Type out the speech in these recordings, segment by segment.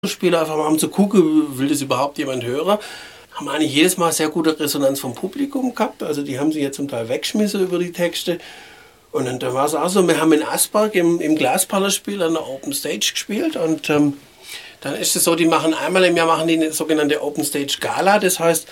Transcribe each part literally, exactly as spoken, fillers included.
Spiele einfach mal um zu gucken, will das überhaupt jemand hören. Haben eigentlich jedes Mal sehr gute Resonanz vom Publikum gehabt. Also die haben sich jetzt zum Teil weggeschmissen über die Texte. Und dann da war es auch so, wir haben in Asperg im, im Glasparlerspiel an der Open Stage gespielt. Und ähm, dann ist es so, die machen einmal im Jahr machen die eine sogenannte Open Stage Gala. Das heißt,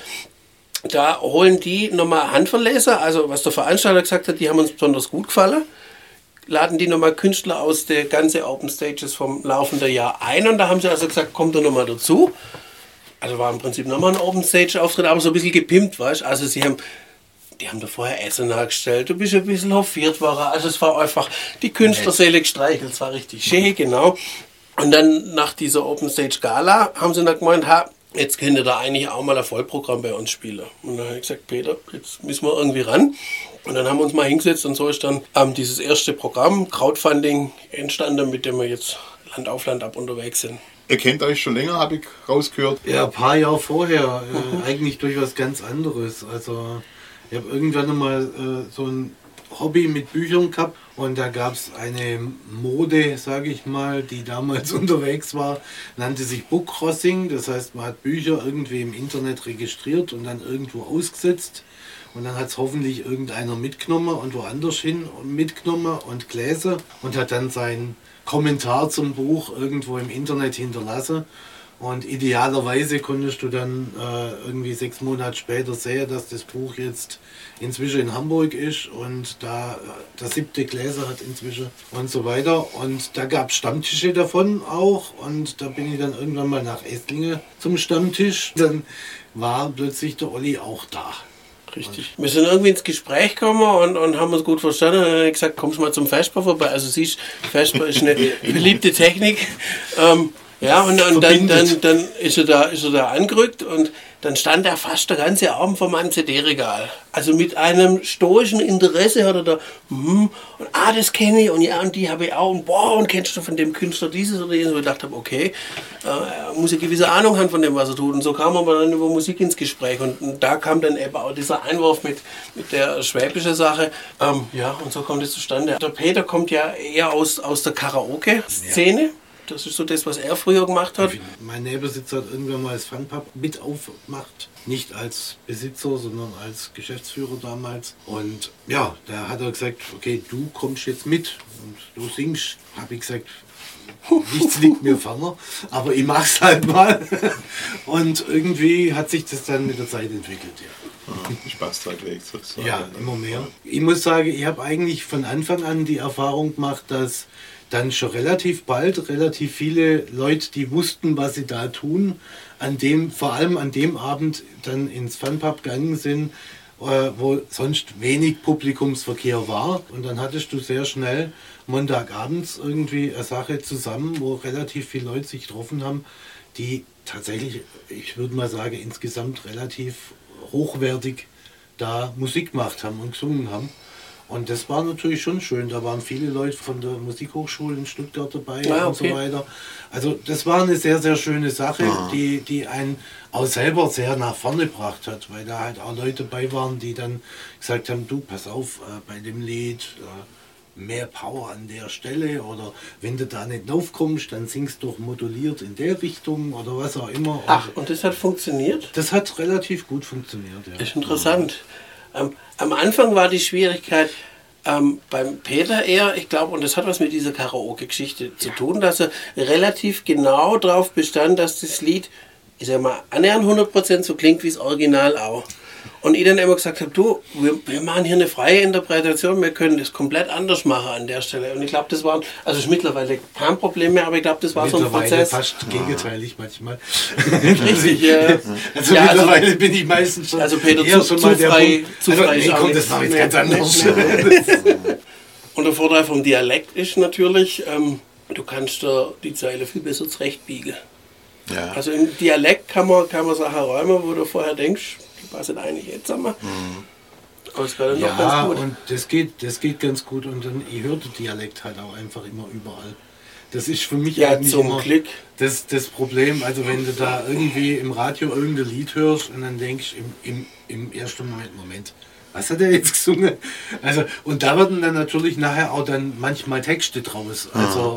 da holen die nochmal Handverleser, also was der Veranstalter gesagt hat, die haben uns besonders gut gefallen. Laden die nochmal Künstler aus der ganzen Open Stages vom laufenden Jahr ein. Und da haben sie also gesagt, kommt da nochmal dazu. Also war im Prinzip nochmal ein Open Stage Auftritt, aber so ein bisschen gepimpt, weißt du. Also sie haben, die haben da vorher Essen nachgestellt, du bist ein bisschen hofiert worden. Also es war einfach die Künstlerseele gestreichelt, es war richtig schön, genau. Und dann nach dieser Open Stage Gala haben sie dann gemeint, ha, jetzt könnt ihr da eigentlich auch mal ein Vollprogramm bei uns spielen. Und dann habe ich gesagt, Peter, jetzt müssen wir irgendwie ran. Und dann haben wir uns mal hingesetzt und so ist dann ähm, dieses erste Programm, Crowdfunding, entstanden, mit dem wir jetzt Land auf Land ab unterwegs sind. Ihr kennt euch schon länger, habe ich rausgehört. Ja, ein paar Jahre vorher, äh, mhm. eigentlich durch was ganz anderes. Also ich habe irgendwann mal äh, so ein Hobby mit Büchern gehabt und da gab es eine Mode, sage ich mal, die damals unterwegs war, nannte sich Bookcrossing. Das heißt, man hat Bücher irgendwie im Internet registriert und dann irgendwo ausgesetzt. Und dann hat es hoffentlich irgendeiner mitgenommen und woanders hin mitgenommen und gelesen und hat dann seinen Kommentar zum Buch irgendwo im Internet hinterlassen. Und idealerweise konntest du dann äh, irgendwie sechs Monate später sehen, dass das Buch jetzt inzwischen in Hamburg ist und da äh, der siebte Gläser hat inzwischen und so weiter. Und da gab es Stammtische davon auch und da bin ich dann irgendwann mal nach Esslingen zum Stammtisch. Dann war plötzlich der Olli auch da. Richtig. Wir sind irgendwie ins Gespräch gekommen und, und haben uns gut verstanden. Und dann habe ich gesagt, kommst du mal zum Vesper vorbei. Also siehst, Vesper ist eine beliebte Technik. Ähm, ja, und, und dann, dann, dann ist, er da, ist er da angerückt und dann stand er fast der ganze Abend vor meinem C D-Regal. Also mit einem stoischen Interesse hat er da, hm, und ah, das kenne ich und ja, und die habe ich auch und boah, und kennst du von dem Künstler dieses oder jenes? Und ich dachte, okay, äh, er muss eine gewisse Ahnung haben von dem, was er tut. Und so kam aber dann über Musik ins Gespräch und, und da kam dann eben auch dieser Einwurf mit, mit der schwäbischen Sache. Ähm, ja, und so kommt es zustande. Der Peter kommt ja eher aus, aus der Karaoke-Szene. Ja. Das ist so das, was er früher gemacht hat. Mein Nebenbesitzer hat irgendwann mal das Funpub mit aufgemacht. Nicht als Besitzer, sondern als Geschäftsführer damals. Und ja, da hat er gesagt, okay, du kommst jetzt mit und du singst. Habe ich gesagt, nichts liegt mir ferner, aber ich mach's halt mal. Und irgendwie hat sich das dann mit der Zeit entwickelt, ja. Ja, Spaß halt weg sozusagen. Ja, immer mehr. Ich muss sagen, ich habe eigentlich von Anfang an die Erfahrung gemacht, dass dann schon relativ bald relativ viele Leute, die wussten, was sie da tun, an dem, vor allem an dem Abend dann ins Funpub gegangen sind, äh, wo sonst wenig Publikumsverkehr war. Und dann hattest du sehr schnell Montagabends irgendwie eine Sache zusammen, wo relativ viele Leute sich getroffen haben, die tatsächlich, ich würde mal sagen, insgesamt relativ hochwertig da Musik gemacht haben und gesungen haben. Und das war natürlich schon schön. Da waren viele Leute von der Musikhochschule in Stuttgart dabei ah, okay. und so weiter. Also das war eine sehr, sehr schöne Sache, ah. die, die einen auch selber sehr nach vorne gebracht hat, weil da halt auch Leute dabei waren, die dann gesagt haben, du, pass auf, äh, bei dem Lied äh, mehr Power an der Stelle oder wenn du da nicht draufkommst, dann singst du doch moduliert in der Richtung oder was auch immer. Ach, und, und das hat funktioniert? Das hat relativ gut funktioniert, ja. Ist interessant. Ja. Ähm, am Anfang war die Schwierigkeit ähm, beim Peter eher, ich glaube, und das hat was mit dieser Karaoke-Geschichte zu tun, dass er relativ genau darauf bestand, dass das Lied, ich sag mal, annähernd hundert Prozent so klingt wie das Original auch. Und ich dann immer gesagt habe, du, wir, wir machen hier eine freie Interpretation, wir können das komplett anders machen an der Stelle. Und ich glaube, das war, also ist mittlerweile kein Problem mehr, aber ich glaube, das war so ein Prozess. Fast gegenteilig manchmal. Richtig, ja. Also ja, mittlerweile also, bin ich meistens schon also Peter, eher zu, schon zu mal der frei, zu also, frei nee, komm, das war jetzt ganz anders. Und der Vorteil vom Dialekt ist natürlich, ähm, du kannst da die Zeile viel besser zurechtbiegen. Ja. Also im Dialekt kann man, kann man Sachen räumen, wo du vorher denkst, die passen eigentlich jetzt zusammen. Mhm. Aber es wäre dann ja, noch ganz gut. Und das geht, das geht ganz gut und dann, ich höre den Dialekt halt auch einfach immer überall. Das ist für mich ja, eigentlich zum immer Glück. Das, das Problem, also wenn du da irgendwie im Radio irgendein Lied hörst und dann denkst im, im, im ersten Moment, Moment, was hat er jetzt gesungen? Also, und da werden dann natürlich nachher auch dann manchmal Texte draus. Also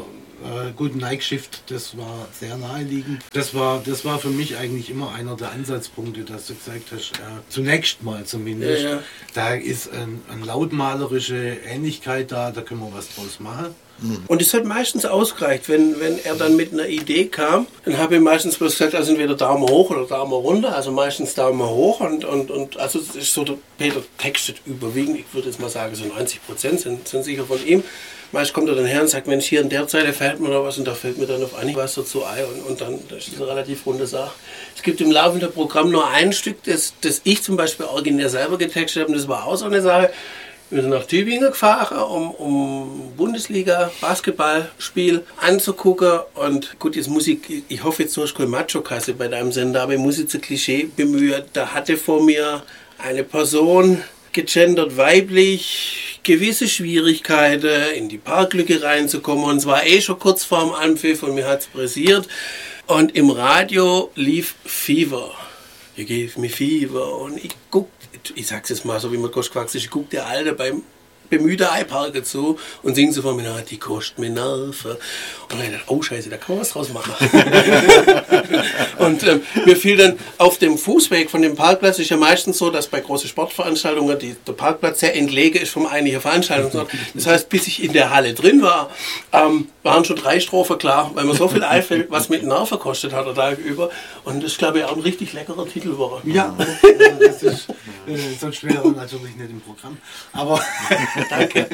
äh, gut, Night Shift, das war sehr naheliegend. Das war, das war für mich eigentlich immer einer der Ansatzpunkte, dass du gesagt hast, äh, zunächst mal zumindest, Ja, ja. da ist ein, eine lautmalerische Ähnlichkeit da, da können wir was draus machen. Und es hat meistens ausgereicht, wenn, wenn er dann mit einer Idee kam, dann habe ich meistens bloß gesagt, also entweder Daumen hoch oder Daumen runter, also meistens Daumen hoch und, und, und also es ist so, der Peter textet überwiegend, ich würde jetzt mal sagen, so neunzig Prozent sind, sind sicher von ihm. Meist kommt er dann her und sagt, Mensch, hier in der Zeile fällt mir noch was und da fällt mir dann auf Anhieb was dazu ein und, und dann das ist eine relativ runde Sache. Es gibt im laufenden Programm nur ein Stück, das, das ich zum Beispiel originär selber getextet habe und das war auch so eine Sache. Wir sind nach Tübingen gefahren, um, um Bundesliga-Basketballspiel anzugucken. Und gut, jetzt muss ich, ich hoffe jetzt, du hast keine Macho-Kasse bei deinem Sender, aber ich muss jetzt ein Klischee bemühen. Da hatte vor mir eine Person, gegendert weiblich, gewisse Schwierigkeiten, in die Parklücke reinzukommen. Und es war eh schon kurz vorm Anpfiff und mir hat es pressiert. Und im Radio lief Fever. You gave me fever. Und ich guck, ich sag's jetzt mal so, wie man quackst, ich guck der Alte beim bemühten Eiparken zu und singt so von mir, die kostet mir Nerven. Und dann dachte ich, oh Scheiße, da kann man was draus machen. Und ähm, mir fiel dann auf dem Fußweg von dem Parkplatz, ist ja meistens so, dass bei großen Sportveranstaltungen die, der Parkplatz sehr entlegen ist vom eigentlichen Veranstaltungsort. Das heißt, bis ich in der Halle drin war, ähm, waren schon drei Strophen klar, weil mir so viel einfällt, was mit Nerven kostet hat er da über. Und das ist, glaube ich, auch ein richtig leckerer Titel war. Ja, das ist, äh, sonst wäre er natürlich nicht im Programm. Aber danke.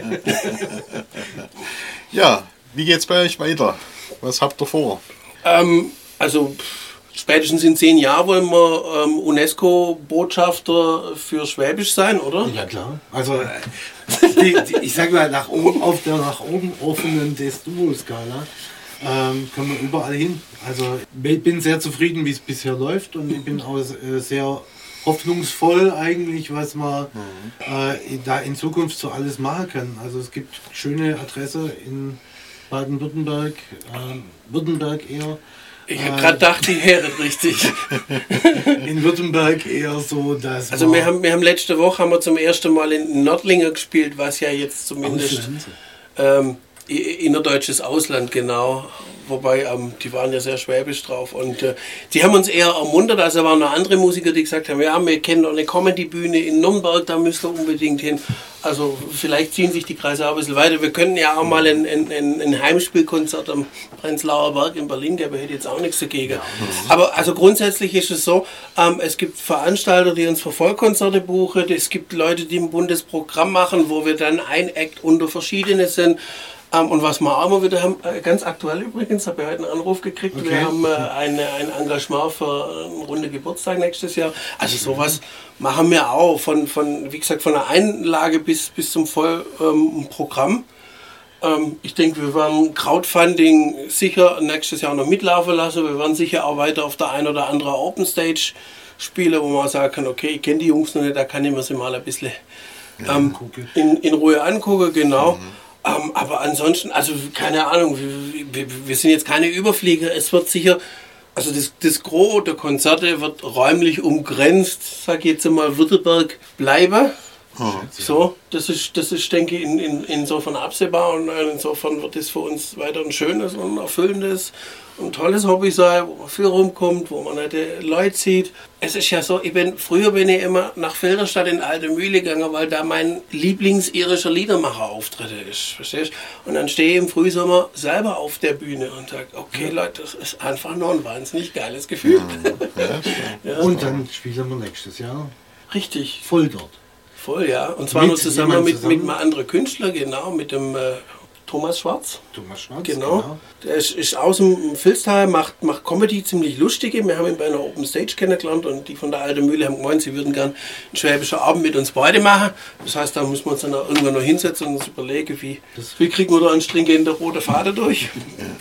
Ja, wie geht's bei euch weiter? Was habt ihr vor? Ähm, also spätestens in zehn Jahren wollen wir ähm, UNESCO-Botschafter für Schwäbisch sein, oder? ja klar. Also die, die, ich sag mal, nach oben, auf der nach oben offenen Destuo-Skala ähm, können wir überall hin. Also ich bin sehr zufrieden, wie es bisher läuft und ich bin auch äh, sehr hoffnungsvoll eigentlich, was man äh, da in Zukunft so alles machen kann. Also es gibt schöne Adresse in Baden-Württemberg, äh, Württemberg eher. Ich habe gerade gedacht, die Heret richtig. In Württemberg eher so, dass Also wir haben, wir haben letzte Woche haben wir zum ersten Mal in Nördlingen gespielt, was ja jetzt zumindest ähm, innerdeutsches Ausland, genau. Wobei, ähm, die waren ja sehr schwäbisch drauf und äh, die haben uns eher ermuntert, also waren noch andere Musiker, die gesagt haben, ja, wir kennen doch eine Comedy-Bühne in Nürnberg, da müsst ihr unbedingt hin. Also vielleicht ziehen sich die Kreise auch ein bisschen weiter. Wir können ja auch mal ein, ein, ein Heimspielkonzert am Prenzlauer Berg in Berlin geben, hätte jetzt auch nichts dagegen. Ja, aber also grundsätzlich ist es so, ähm, es gibt Veranstalter, die uns für Vollkonzerte buchen, es gibt Leute, die ein Bundesprogramm machen, wo wir dann ein Act unter verschiedene sind. Um, und was wir auch immer wieder haben, äh, ganz aktuell übrigens, habe ich heute einen Anruf gekriegt, okay. Wir haben äh, eine, ein Engagement für einen runden Geburtstag nächstes Jahr. Also sowas machen wir auch, von, von wie gesagt, von der Einlage bis, bis zum Vollprogramm. Ähm, ähm, ich denke, wir werden Crowdfunding sicher nächstes Jahr noch mitlaufen lassen. Wir werden sicher auch weiter auf der ein oder andere Open Stage spielen, wo man sagen kann, okay, ich kenne die Jungs noch nicht, da kann ich mir sie mal ein bisschen ähm, in, in Ruhe angucken, genau. Mhm. Um, aber ansonsten, also keine Ahnung, wir, wir, wir sind jetzt keine Überflieger. Es wird sicher, also das, das Gros der Konzerte wird räumlich umgrenzt, sag ich jetzt mal, Württemberg bleiben. Oh. So, das ist, das ist, denke ich, in, in, insofern absehbar und insofern wird es für uns weiter ein schönes und erfüllendes und tolles Hobby sein, wo man viel rumkommt, wo man nette Leute sieht. Es ist ja so, ich bin, früher bin ich immer nach Filderstadt in Alte Mühle gegangen, weil da mein Lieblings-irischer Liedermacher Auftritte ist, verstehst? Und dann stehe ich im Frühsommer selber auf der Bühne und sage, okay Leute, das ist einfach nur ein wahnsinnig geiles Gefühl. Ja. Ja. Und dann spielen wir nächstes Jahr richtig voll dort. Voll, ja. Und zwar mit nur zusammen mit, zusammen? mit einem anderen Künstler, genau, mit dem äh, Thomas Schwarz. Thomas Schwarz, genau. genau. Der ist, ist aus dem Filztal, macht, macht Comedy ziemlich lustige. Wir haben ihn bei einer Open Stage kennengelernt und die von der Alten Mühle haben gemeint, sie würden gern einen schwäbischen Abend mit uns beide machen. Das heißt, da müssen wir uns dann auch irgendwann noch hinsetzen und uns überlegen, wie, wie kriegen wir da einen stringenten roten Faden durch.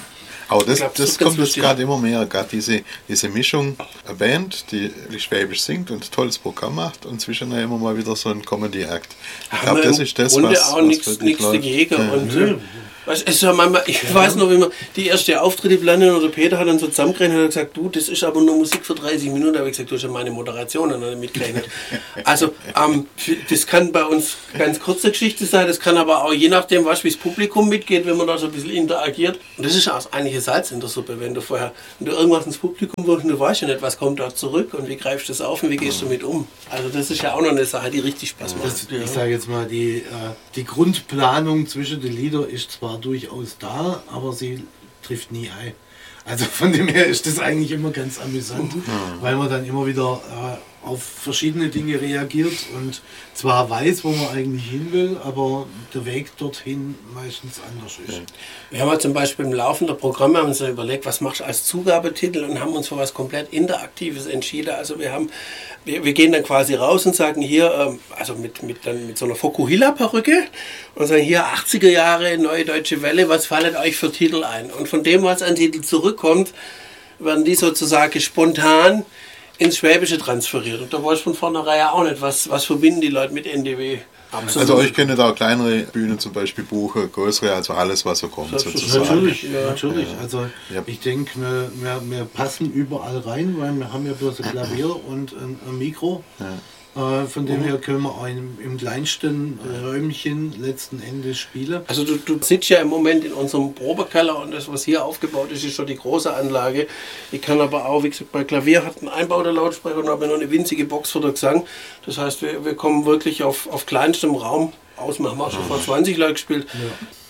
Aber das, glaub, das so kommt ganz jetzt gerade immer mehr. Gerade diese, diese Mischung, eine Band, die Schwäbisch singt und ein tolles Programm macht und zwischendurch immer mal wieder so ein Comedy-Act. Ich glaube, das ist das, Runde was, auch was nichts dagegen. Ja. Und, äh, was, es war manchmal, ich ja. weiß noch, wie man die erste Auftritte planen oder Peter hat dann so zusammengerechnet und hat gesagt, du, das ist aber nur Musik für dreißig Minuten. Da habe ich gesagt, du hast ja meine Moderation dann damit gerechnet. Also ähm, das kann bei uns ganz kurze Geschichte sein, das kann aber auch je nachdem, was wie das Publikum mitgeht, wenn man da so ein bisschen interagiert. Und das ist auch eigentlich ein Salz in der Suppe, wenn du vorher, wenn du irgendwas ins Publikum wirst und du weißt ja nicht, was kommt da zurück und wie greifst du das auf und wie gehst du damit um. Also das ist ja auch noch eine Sache, die richtig Spaß macht. Das, ich sage jetzt mal, die, äh, die Grundplanung zwischen den Liedern ist zwar durchaus da, aber sie trifft nie ein. Also von dem her ist das eigentlich immer ganz amüsant, mhm. weil man dann immer wieder äh, auf verschiedene Dinge reagiert und zwar weiß, wo man eigentlich hin will, aber der Weg dorthin meistens anders ist. Wir haben ja zum Beispiel im Laufen der Programme haben uns ja überlegt, was machst du als Zugabetitel und haben uns für was komplett Interaktives entschieden. Also wir haben, wir, wir gehen dann quasi raus und sagen hier, ähm, also mit, mit, dann mit so einer Fokuhila-Perücke und sagen hier achtziger Jahre, Neue Deutsche Welle, was fallen euch für Titel ein? Und von dem, was an Titel zurückkommt, werden die sozusagen spontan ins Schwäbische transferiert. Und da weiß ich von vornherein auch nicht, was, was verbinden die Leute mit N D W. Absolut. Also euch könnt auch kleinere Bühnen zum Beispiel buchen, größere, also alles, was so kommt. Sozusagen. Natürlich, ja. natürlich. Also ja. ich denke, wir, wir, wir passen überall rein, weil wir haben ja bloß ein Klavier und ein, ein Mikro. Ja. Äh, von dem mhm. her können wir auch im, im kleinsten Räumchen letzten Endes spielen. Also du, du sitzt ja im Moment in unserem Probekeller und das, was hier aufgebaut ist, ist schon die große Anlage. Ich kann aber auch, wie gesagt, bei Klavier hat ein Einbau der Lautsprecher und habe noch eine winzige Box für den Gesang. Das heißt, wir, wir kommen wirklich auf, auf kleinstem Raum aus. Wir haben auch schon vor zwanzig Leute gespielt. Ja.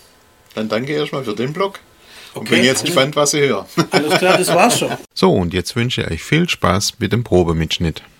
Dann danke erstmal für den Blog. Und okay. bin jetzt gespannt, was ihr hört. Alles klar, das war's schon. So, und jetzt wünsche ich euch viel Spaß mit dem Probemitschnitt.